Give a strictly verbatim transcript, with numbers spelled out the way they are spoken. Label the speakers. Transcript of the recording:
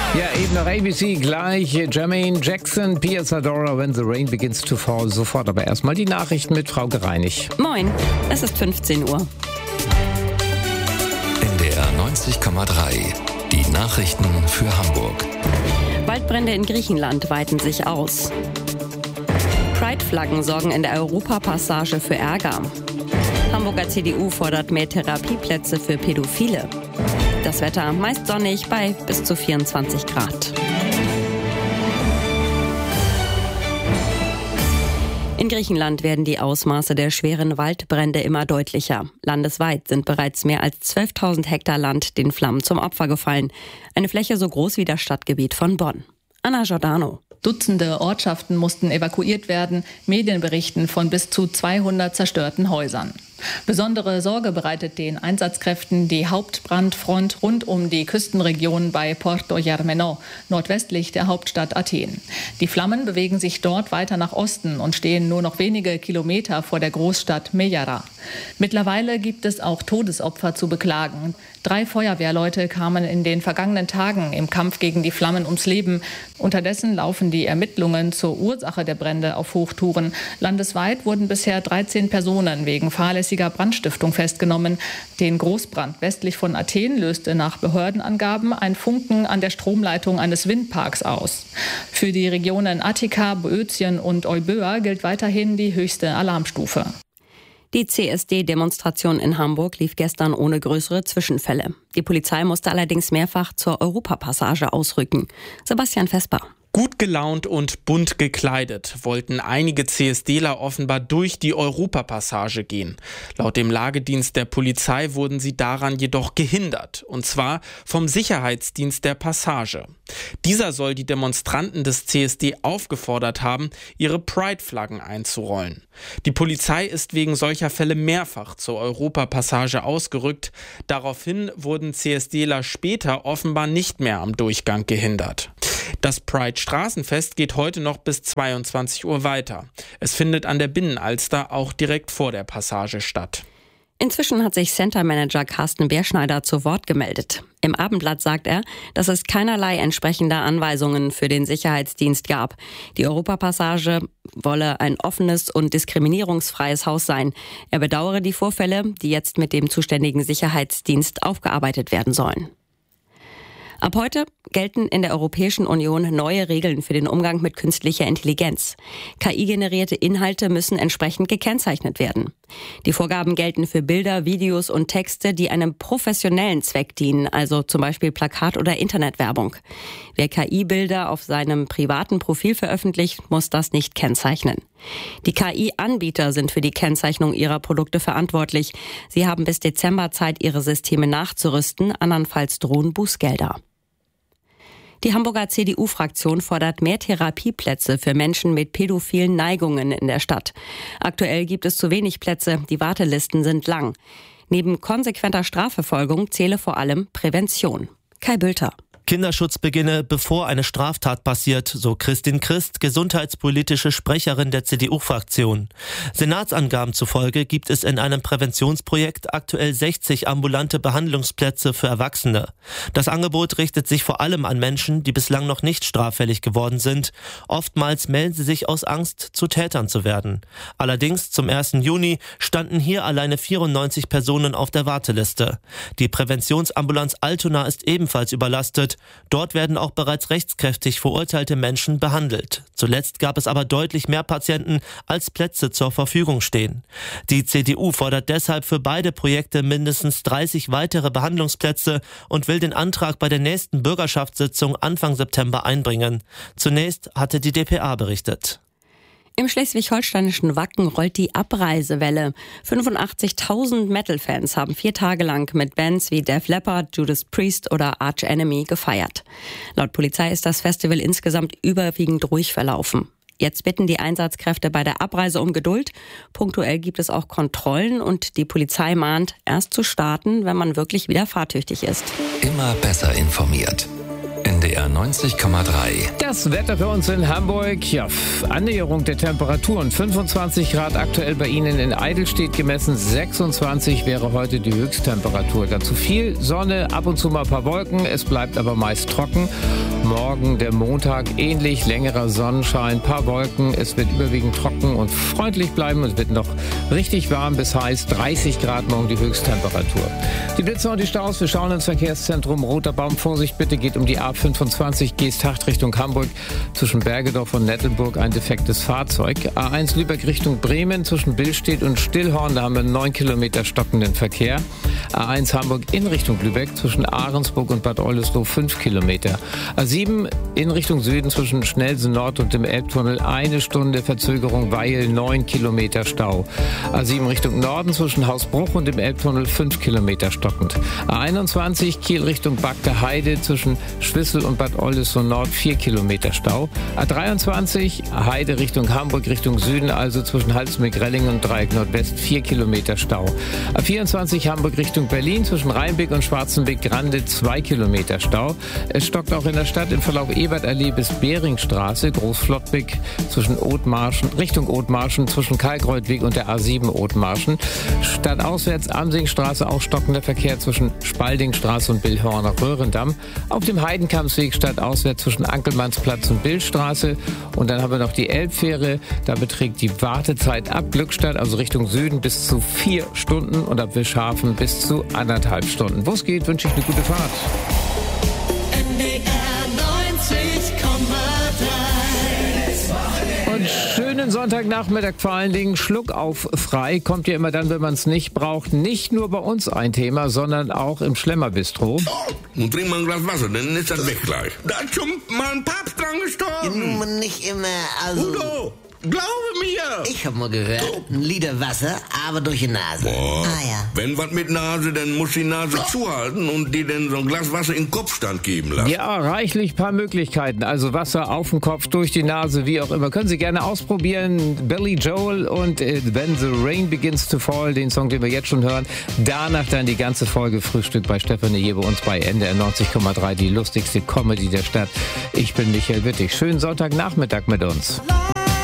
Speaker 1: Ja, eben nach A B C gleich Jermaine Jackson, Pia Zadora, When the Rain Begins to Fall. Sofort aber erstmal die Nachrichten mit Frau Gereinig.
Speaker 2: Moin, es ist fünfzehn Uhr.
Speaker 3: N D R neunzig Komma drei. Die Nachrichten für Hamburg.
Speaker 2: Waldbrände in Griechenland weiten sich aus. Pride-Flaggen sorgen in der Europapassage für Ärger. Hamburger C D U fordert mehr Therapieplätze für Pädophile. Das Wetter meist sonnig bei bis zu vierundzwanzig Grad. In Griechenland werden die Ausmaße der schweren Waldbrände immer deutlicher. Landesweit sind bereits mehr als zwölftausend Hektar Land den Flammen zum Opfer gefallen. Eine Fläche so groß wie das Stadtgebiet von Bonn. Anna Giordano.
Speaker 4: Dutzende Ortschaften mussten evakuiert werden, Medien berichten von bis zu zweihundert zerstörten Häusern. Besondere Sorge bereitet den Einsatzkräften die Hauptbrandfront rund um die Küstenregion bei Porto Germano, nordwestlich der Hauptstadt Athen. Die Flammen bewegen sich dort weiter nach Osten und stehen nur noch wenige Kilometer vor der Großstadt Mejara. Mittlerweile gibt es auch Todesopfer zu beklagen. Drei Feuerwehrleute kamen in den vergangenen Tagen im Kampf gegen die Flammen ums Leben. Unterdessen laufen die Ermittlungen zur Ursache der Brände auf Hochtouren. Landesweit wurden bisher dreizehn Personen wegen fahrlässiger Brandstiftung festgenommen. Den Großbrand westlich von Athen löste nach Behördenangaben ein Funken an der Stromleitung eines Windparks aus. Für die Regionen Attika, Boötien und Euböa gilt weiterhin die höchste Alarmstufe.
Speaker 2: Die C S D-Demonstration in Hamburg lief gestern ohne größere Zwischenfälle. Die Polizei musste allerdings mehrfach zur Europapassage ausrücken. Sebastian Vesper.
Speaker 5: Gut gelaunt und bunt gekleidet wollten einige CSDler offenbar durch die Europapassage gehen. Laut dem Lagedienst der Polizei wurden sie daran jedoch gehindert, und zwar vom Sicherheitsdienst der Passage. Dieser soll die Demonstranten des C S D aufgefordert haben, ihre Pride-Flaggen einzurollen. Die Polizei ist wegen solcher Fälle mehrfach zur Europapassage ausgerückt. Daraufhin wurden CSDler später offenbar nicht mehr am Durchgang gehindert. Das Pride-Straßenfest geht heute noch bis zweiundzwanzig Uhr weiter. Es findet an der Binnenalster auch direkt vor der Passage statt.
Speaker 2: Inzwischen hat sich Center-Manager Carsten Beerschneider zu Wort gemeldet. Im Abendblatt sagt er, dass es keinerlei entsprechender Anweisungen für den Sicherheitsdienst gab. Die Europapassage wolle ein offenes und diskriminierungsfreies Haus sein. Er bedauere die Vorfälle, die jetzt mit dem zuständigen Sicherheitsdienst aufgearbeitet werden sollen. Ab heute gelten in der Europäischen Union neue Regeln für den Umgang mit künstlicher Intelligenz. K I-generierte Inhalte müssen entsprechend gekennzeichnet werden. Die Vorgaben gelten für Bilder, Videos und Texte, die einem professionellen Zweck dienen, also zum Beispiel Plakat- oder Internetwerbung. Wer K I-Bilder auf seinem privaten Profil veröffentlicht, muss das nicht kennzeichnen. Die K I-Anbieter sind für die Kennzeichnung ihrer Produkte verantwortlich. Sie haben bis Dezember Zeit, ihre Systeme nachzurüsten, andernfalls drohen Bußgelder. Die Hamburger C D U-Fraktion fordert mehr Therapieplätze für Menschen mit pädophilen Neigungen in der Stadt. Aktuell gibt es zu wenig Plätze, die Wartelisten sind lang. Neben konsequenter Strafverfolgung zähle vor allem Prävention. Kai Bülter.
Speaker 6: Kinderschutz beginne, bevor eine Straftat passiert, so Christin Christ, gesundheitspolitische Sprecherin der C D U-Fraktion. Senatsangaben zufolge gibt es in einem Präventionsprojekt aktuell sechzig ambulante Behandlungsplätze für Erwachsene. Das Angebot richtet sich vor allem an Menschen, die bislang noch nicht straffällig geworden sind. Oftmals melden sie sich aus Angst, zu Tätern zu werden. Allerdings zum ersten Juni standen hier alleine vierundneunzig Personen auf der Warteliste. Die Präventionsambulanz Altona ist ebenfalls überlastet. Dort werden auch bereits rechtskräftig verurteilte Menschen behandelt. Zuletzt gab es aber deutlich mehr Patienten, als Plätze zur Verfügung stehen. Die C D U fordert deshalb für beide Projekte mindestens dreißig weitere Behandlungsplätze und will den Antrag bei der nächsten Bürgerschaftssitzung Anfang September einbringen. Zunächst hatte die D P A berichtet.
Speaker 2: Im schleswig-holsteinischen Wacken rollt die Abreisewelle. fünfundachtzigtausend Metal-Fans haben vier Tage lang mit Bands wie Def Leppard, Judas Priest oder Arch Enemy gefeiert. Laut Polizei ist das Festival insgesamt überwiegend ruhig verlaufen. Jetzt bitten die Einsatzkräfte bei der Abreise um Geduld. Punktuell gibt es auch Kontrollen und die Polizei mahnt, erst zu starten, wenn man wirklich wieder fahrtüchtig ist.
Speaker 3: Immer besser informiert. N N D R neunzig Komma drei.
Speaker 1: Das Wetter für uns in Hamburg, ja, Annäherung der Temperaturen. fünfundzwanzig Grad aktuell bei Ihnen in Eidelstedt gemessen, sechsundzwanzig wäre heute die Höchsttemperatur. Dazu viel Sonne, ab und zu mal ein paar Wolken, es bleibt aber meist trocken. Morgen, der Montag, ähnlich, längerer Sonnenschein, paar Wolken, es wird überwiegend trocken und freundlich bleiben. Es wird noch richtig warm bis heiß, dreißig Grad morgen die Höchsttemperatur. Die Blitze und die Staus, wir schauen ins Verkehrszentrum Roter Baum. Vorsicht bitte, geht um die A fünfundzwanzig Geesthacht Richtung Hamburg. Zwischen Bergedorf und Nettelburg ein defektes Fahrzeug. A eins Lübeck Richtung Bremen zwischen Billstedt und Stillhorn, da haben wir neun Kilometer stockenden Verkehr. A eins Hamburg in Richtung Lübeck zwischen Ahrensburg und Bad Oldesloe fünf Kilometer. A sieben in Richtung Süden zwischen Schnellsen Nord und dem Elbtunnel eine Stunde Verzögerung, weil neun Kilometer Stau. A sieben Richtung Norden zwischen Hausbruch und dem Elbtunnel fünf Kilometer stockend. A einundzwanzig Kiel Richtung Bagde Heide zwischen Schwissel und Bad Oldesloe Nord vier Kilometer Stau. A dreiundzwanzig Heide Richtung Hamburg Richtung Süden, also zwischen Halsmeg-Relling und Dreieck Nordwest vier Kilometer Stau. A vierundzwanzig Hamburg Richtung Berlin zwischen Rheinbeck und Schwarzenbeck-Grande zwei Kilometer Stau. Es stockt auch in der Stadt im Verlauf Ebertallee bis Beringstraße, Großflottbeck zwischen Othmarschen, Richtung Othmarschen zwischen Kalkreuthweg und der A sieben Othmarschen. Stadtauswärts Amsingstraße auch stockender Verkehr zwischen Spaldingstraße und Billhorner Röhrendamm. Auf dem Heidenkampsweg stadtauswärts zwischen Ankelmannsplatz und Billstraße. Und dann haben wir noch die Elbfähre. Da beträgt die Wartezeit ab Glückstadt, also Richtung Süden, bis zu vier Stunden und ab Wischhafen bis zu anderthalb Stunden. Wo es geht, wünsche ich eine gute Fahrt.
Speaker 7: N D R neunzig Komma drei.
Speaker 1: Und schönen Sonntagnachmittag vor allen Dingen. Schluck auf frei kommt ja immer dann, wenn man es nicht braucht. Nicht nur bei uns ein Thema, sondern auch im Schlemmerbistro.
Speaker 8: Oh, nun trink mal ein Glas Wasser, dann ist das weg gleich. Da ist schon mal ein Papst dran gestorben.
Speaker 9: Ja, nicht immer, also...
Speaker 8: Udo, glaube mir.
Speaker 9: Ich hab mal gehört, ein Liter Wasser, aber durch die Nase.
Speaker 8: Boah.
Speaker 9: Ah ja.
Speaker 8: Wenn was mit Nase, dann muss die Nase zuhalten und dir dann so ein Glas Wasser in den Kopfstand geben lassen.
Speaker 1: Ja, reichlich paar Möglichkeiten. Also Wasser auf den Kopf, durch die Nase, wie auch immer. Können Sie gerne ausprobieren. Billy Joel und äh, When the Rain Begins to Fall, den Song, den wir jetzt schon hören. Danach dann die ganze Folge Frühstück bei Stefanie hier bei uns bei N D R neunzig Komma drei, die lustigste Comedy der Stadt. Ich bin Michael Wittig. Schönen Sonntagnachmittag mit uns.